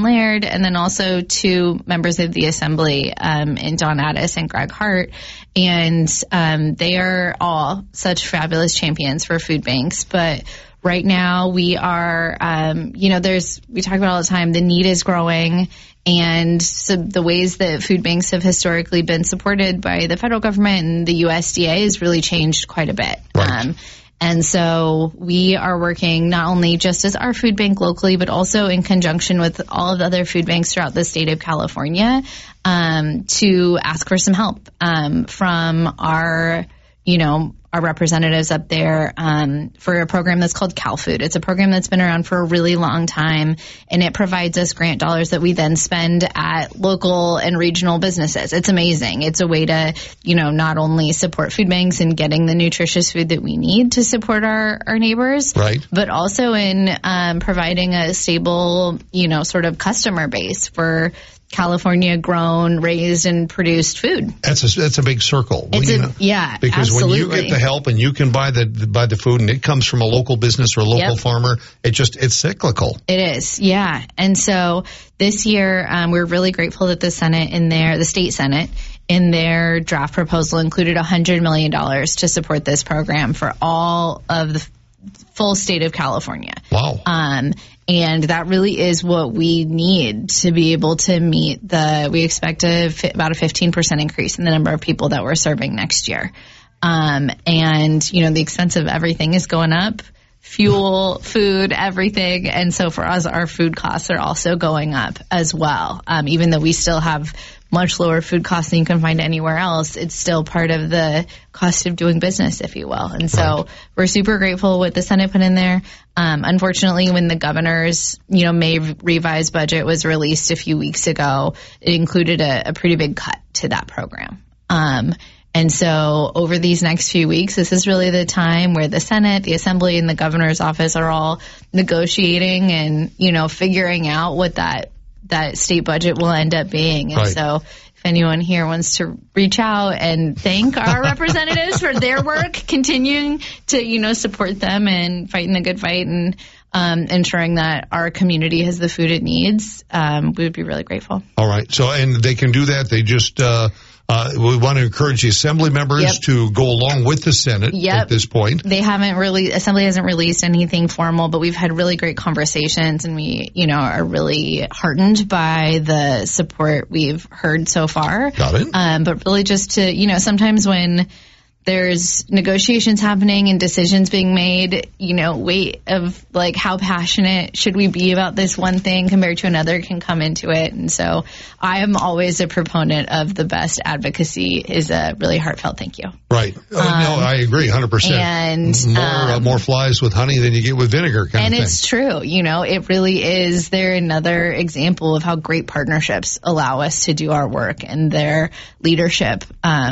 Laird, and then also 2 members of the Assembly, in Don Addis and Greg Hart. And they are all such fabulous champions for food banks. But right now we are, we talk about all the time, the need is growing. And so the ways that food banks have historically been supported by the federal government and the USDA has really changed quite a bit. Right. And so we are working not only just as our food bank locally, but also in conjunction with all of the other food banks throughout the state of California, to ask for some help, from our representatives up there, for a program that's called CalFood. It's a program that's been around for a really long time, and it provides us grant dollars that we then spend at local and regional businesses. It's amazing. It's a way to, not only support food banks and getting the nutritious food that we need to support our neighbors, right, but also in providing a stable, sort of customer base for California grown, raised, and produced food. That's a big circle. Yeah, because absolutely. when you get the help and you can buy the food and it comes from a local business or a local farmer, it's cyclical. It is, yeah. And so this year, we're really grateful that the state Senate, in their draft proposal included $100 million to support this program for all of the full state of California. Wow. And that really is what we need to be able to meet we expect about a 15% increase in the number of people that we're serving next year. And, the expense of everything is going up. Fuel, food, everything. And so for us, our food costs are also going up as well. Even though we still have much lower food costs than you can find anywhere else, it's still part of the cost of doing business, if you will. And so we're super grateful what the Senate put in there. Unfortunately, when the governor's, May revised budget was released a few weeks ago, it included a pretty big cut to that program. And so over these next few weeks, this is really the time where the Senate, the Assembly, and the governor's office are all negotiating and, figuring out what that state budget will end up being. And so if anyone here wants to reach out and thank our representatives for their work, continuing to, support them and fighting the good fight and ensuring that our community has the food it needs, we would be really grateful. All right. So, and they can do that. They just, we want to encourage the Assembly members to go along with the Senate at this point. Assembly hasn't released anything formal, but we've had really great conversations, and we, are really heartened by the support we've heard so far. Got it. But really just to, sometimes when there's negotiations happening and decisions being made, weight of how passionate should we be about this one thing compared to another can come into it. And so I am always a proponent of the best advocacy is a really heartfelt thank you. Right. No, I agree 100%. And more flies with honey than you get with vinegar kind of thing. And it's true. It really is. They're another example of how great partnerships allow us to do our work, and their leadership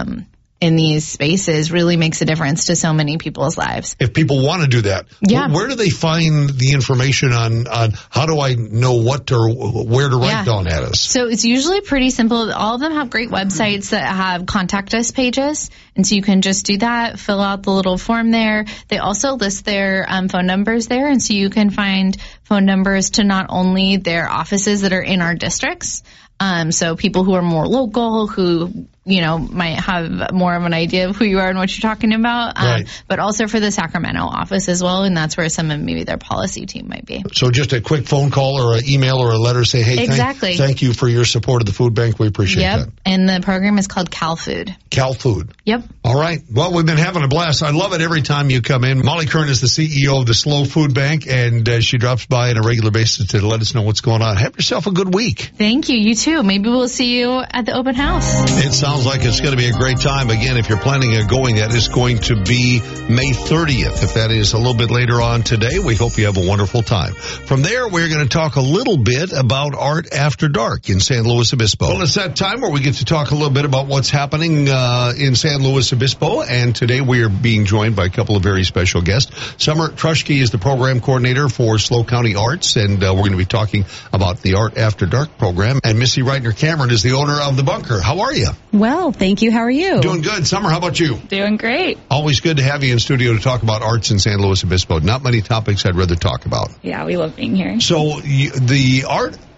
in these spaces really makes a difference to so many people's lives. If people want to do that, where do they find the information on how do I know what or where to write Don Addis? So it's usually pretty simple. All of them have great websites that have contact us pages. And so you can just do that, fill out the little form there. They also list their phone numbers there. And so you can find phone numbers to not only their offices that are in our districts, so people who are more local, who, might have more of an idea of who you are and what you're talking about, but also for the Sacramento office as well. And that's where some of maybe their policy team might be. So just a quick phone call or an email or a letter say, hey, thank you for your support of the food bank. We appreciate that. And the program is called CalFood. CalFood. Yep. All right. Well, we've been having a blast. I love it every time you come in. Molly Kern is the CEO of the SLO Food Bank, and she drops by on a regular basis to let us know what's going on. Have yourself a good week. Thank you. You too. Maybe we'll see you at the open house. It sounds like it's going to be a great time. Again, if you're planning on going, that is going to be May 30th. If that is a little bit later on today, we hope you have a wonderful time. From there, we're going to talk a little bit about Art After Dark in San Luis Obispo. Well, it's that time where we get to talk a little bit about what's happening in San Luis Obispo, and today we are being joined by a couple of very special guests. Summer Trushke is the program coordinator for SLO County Arts, and we're going to be talking about the Art After Dark program. And Missy Reitner Cameron is the owner of The Bunker. How are you? Well, thank you. How are you? Doing good. Summer, how about you? Doing great. Always good to have you in studio to talk about arts in San Luis Obispo. Not many topics I'd rather talk about. Yeah, we love being here. So the Art